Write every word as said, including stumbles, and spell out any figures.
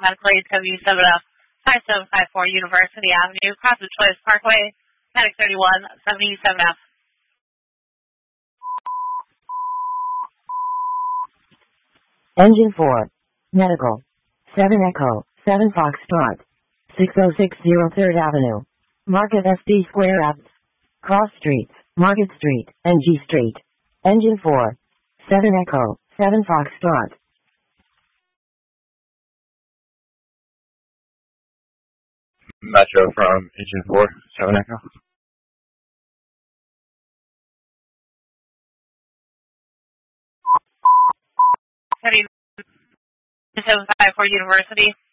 alphabetically to W seven F five seven five four University Avenue, Crossroads Choice Parkway, Panic thirty-one, seventy-seven F. Engine four. Medical. seven Echo, seven Foxtrot. six oh six zero third Avenue. Market S D Square Ave. Cross Streets, Market Street, and G Street. Engine four. seven Echo, seven Foxtrot. Metro from Engine four, seven Echo. seven five four University.